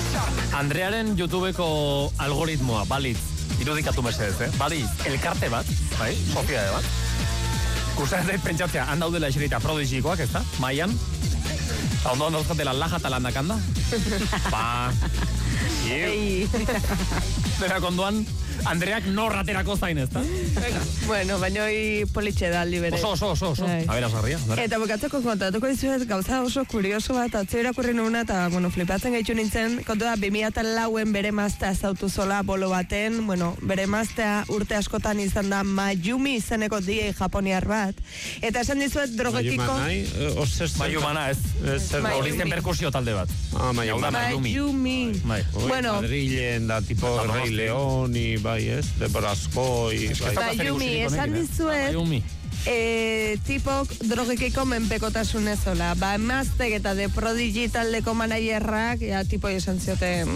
Andrearen YouTubeko algoritmoa, balitz, irudikatu mesedez, balitz, elkarte bat, bai, Sofia bat. Kusatzen pentsatzea, handaudela eserita prodigikoak, ez da? Maian. Ondoan dauzkatela laja talandakanda. Ba. Dera konduan, Andreak norraterako zain, ez da? Bueno, baina hoi politxe da aldi bere. Oso. A ver, asarria. Eta bukatzeko kontatuko dizuet gauza oso kurioso bat, atzio irakurri nuna, eta, bueno, flipatzen gaitu nintzen, kontu da, 2004 bere maztea ezautu zola bolo baten, bueno, bere maztea urte askotan izan da Mayumi izeneko DJ japoniar bat, eta esan dizuet drogekiko... Mayumana, ez. Hori zen perkusio talde bat. Mayumi. Bueno, Madrilen da tipo Rey León y bai, ez? De Borazkoi. Mayumi, esan dizuet... tipok drogekiko menpekotasun ezola. Ba, emaztek eta de Prodigy taldeko managerrak, tipo esan zioten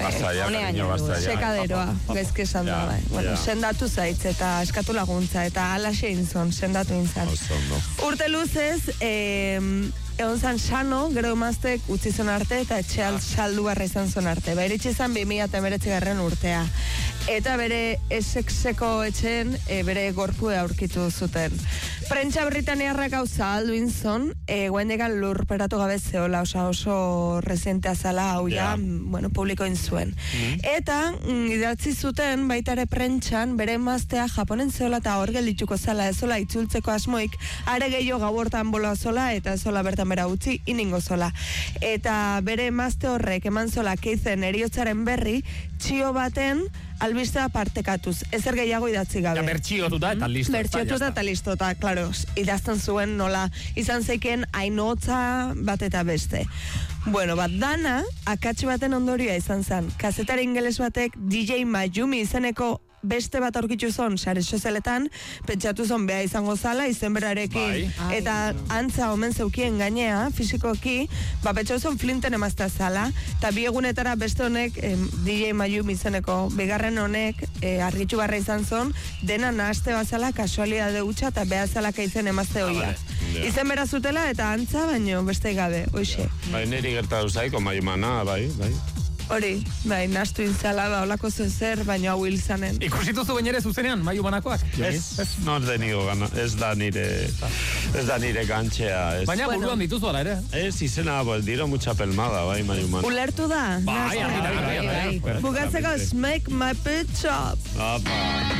sekaderoa, gaizke esan da, bai. Bueno, sendatu zaitz eta eskatu laguntza, eta alaxe inzon, sendatu inzan. Urte luzez, egon zan sano, gero emaztek utzi zon arte, eta etxeal saldu barra izan zon arte. Ba, iritsi zan 2019 urtea. Eta bere esexeko etxen, bere gorpua aurkitu zuten. Prentsa Britaniarrak hau zahaldu inzon, guendekan lurperatu gabe zeola, oso rezientea zala hau ja, bueno, publiko inzuen. Eta, idatzi zuten, baitare prentxan, bere emaztea Japonen zeola eta hor geldituko zala, ezola itzultzeko asmoik, are gehiago gau hortan boloa zola, eta ezola bertan bera utzi, iningo zola. Eta bere emazte horrek eman zola keizen eriotzaren berri, txio baten, albistea partekatuz, ezer gehiago idatzi gabe. Ja, bertxiotuta eta listo. Bertxiotuta eta listota, klaro, idazten zuen nola, izan zeiken ainotza bat eta beste. Bueno, bat dana, akats baten ondorioa izan zen. Kazetari ingeles batek DJ Mayumi izeneko beste bat aurkitu zon, sare sozialetan, pentsatu zon beha izango zala, izen berarekin, eta antza omen zeukien gainea, fisikoki, pentsatu zon Flinten emazta zala, eta bi egunetara beste honek, DJ Mayumi izeneko, bigarren honek, argitxu barra izan zon, dena nahaste bazala, kasualidade hutsa, eta beha zala kaitzen emazte hoia. Izen bera zutela, eta antza, baino, beste gabe, hoxe. Bai, niri gertatu zaiko, Mayumana, bai. Hori, bai, nastu intzala, olako zer, baino hau hil zanen. Ikusituzu bainere zuzenean, Mayumanakoak? Ez, no ez denigo gana, ez da nire gantxea. Baina buruan dituzu ala ere? Ez, izena, diro mucha pelmada, bai, Mayumana. Ulertu da? Bai. Bukatzeko, smake my bitch up.